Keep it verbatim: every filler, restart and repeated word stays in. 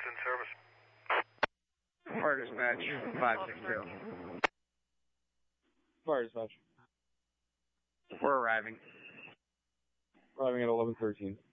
in service. Fire dispatch, five six two. Fire dispatch. We're arriving. Arriving at eleven thirteen.